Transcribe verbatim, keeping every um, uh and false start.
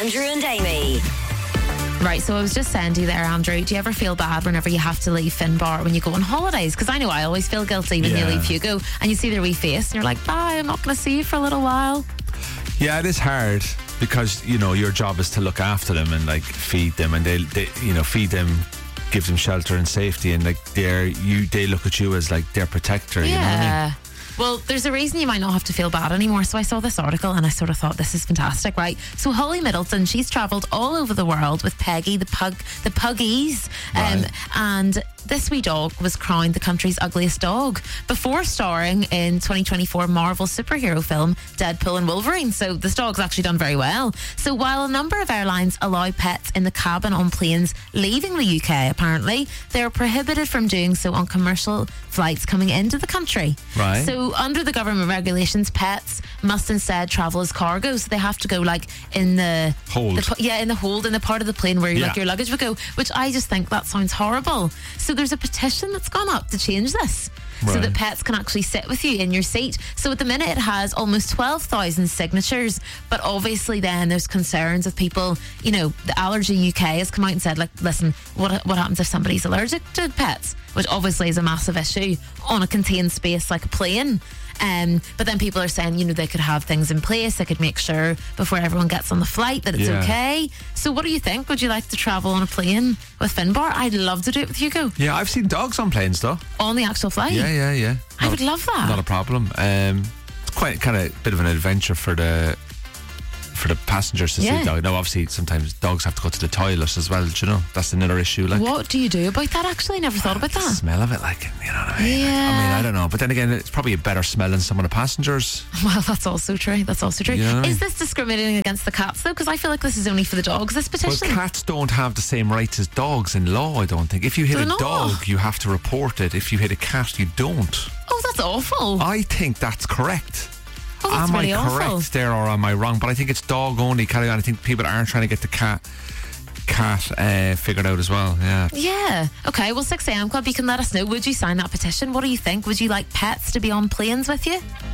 Andrew and Amy. Right, so I was just saying to you there, Andrew, do you ever feel bad whenever you have to leave Finbar when you go on holidays? Because I know I always feel guilty when Yeah. you leave Hugo and you see their wee face and you're like, bye, I'm not going to see you for a little while. Yeah, it is hard because, you know, your job is to look after them and like feed them and they, they you know, feed them, give them shelter and safety, and like they're you they look at you as like their protector, you know what I mean? Yeah. Well, there's a reason you might not have to feel bad anymore. So I saw this article and I sort of thought, this is fantastic, right? So Holly Middleton, she's travelled all over the world with Peggy, the pug, the puggies, um, Right. and this wee dog was crowned the country's ugliest dog before starring in twenty twenty-four Marvel superhero film Deadpool and Wolverine. So this dog's actually done very well. So while a number of airlines allow pets in the cabin on planes leaving the U K, apparently they're prohibited from doing so on commercial flights coming into the country. Right. So under the government regulations, pets must instead travel as cargo. So they have to go like in the Hold. the, yeah, in the hold, in the part of the plane where Yeah. like your luggage would go, which I just think that sounds horrible. So there's a petition that's gone up to change this. So Right. that pets can actually sit with you in your seat. So at the minute it has almost twelve thousand signatures, but obviously then there's concerns of people, you know, the Allergy U K has come out and said, like, listen, what what happens if somebody's allergic to pets? Which obviously is a massive issue on a contained space like a plane. Um, but then people are saying, you know, they could have things in place. They could make sure before everyone gets on the flight that it's Yeah. okay. So what do you think? Would you like to travel on a plane with Finbar? I'd love to do it with Hugo. Yeah, I've seen dogs on planes though. On the actual flight. Yeah, yeah, yeah. I would love that. Not a problem. Um, it's quite kind of a bit of an adventure for the for the passengers to Yeah. see dog. Now, obviously, sometimes dogs have to go to the toilet as well. Do you know? That's another issue. Like What do you do about that? Actually, never thought about the that. smell of it, like, you know what I mean? Like, I Yeah. mean, I don't know. But then again, it's probably a better smell than some of the passengers. Well, that's also true. That's also true. You know what I mean? Is this discriminating against the cats, though? Because I feel like this is only for the dogs, this Well, petition. cats don't have the same rights as dogs in law, I don't think. If you hit Do a they not? dog, you have to report it. If you hit a cat, you don't. Oh, that's awful. I think that's correct. Oh, that's am really I correct awful. there or am I wrong? But I think it's dog only carry on. I think people are trying to get the cat cat uh, figured out as well. Yeah. Yeah. Okay, well, six a.m. Club, you can let us know. Would you sign that petition? What do you think? Would you like pets to be on planes with you?